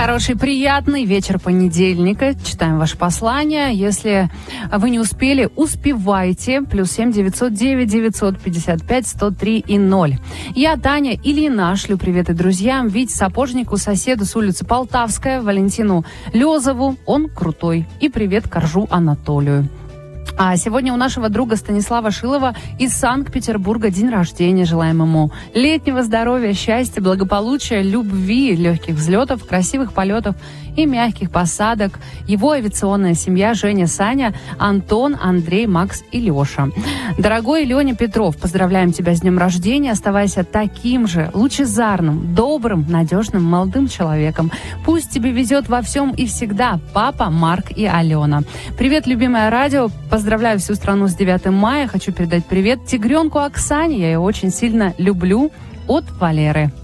Хороший, приятный вечер понедельника. Читаем ваше послание. Если вы не успели, успевайте. +7 909 955 103 и 0. Я, Таня Ильина, шлю приветы друзьям. Вите Сапожнику, соседу с улицы Полтавская, Валентину Лезову. Он крутой. И привет Коржу Анатолию. А сегодня у нашего друга Станислава Шилова из Санкт-Петербурга день рождения. Желаем ему летнего здоровья, счастья, благополучия, любви, легких взлетов, красивых полетов и мягких посадок. Его авиационная семья: Женя, Саня, Антон, Андрей, Макс и Леша. Дорогой Леня Петров, поздравляем тебя с днем рождения. Оставайся таким же лучезарным, добрым, надежным, молодым человеком. Пусть тебе везет во всем и всегда. Папа, Марк и Алена. Привет, любимое радио. Поздравляю всю страну с 9 мая. Хочу передать привет тигренку Оксане. Я ее очень сильно люблю. От Валеры.